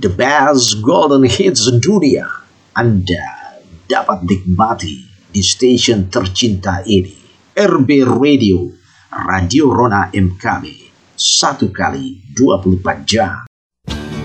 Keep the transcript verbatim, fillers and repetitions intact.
The best golden hits dunia Anda dapat nikmati di stasiun tercinta ini. R B Radio, Radio Rona M K B, satu kali dua puluh empat jam.